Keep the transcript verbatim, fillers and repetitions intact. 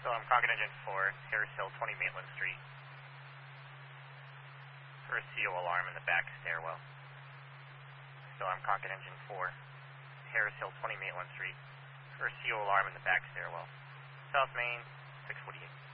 So I'm Concord Engine four, Harris Hill, twenty Maitland Street. For a C O alarm in the back stairwell. So I'm Concord Engine four, Harris Hill, twenty Maitland Street. For a C O alarm in the back stairwell. South Main, six forty-eight.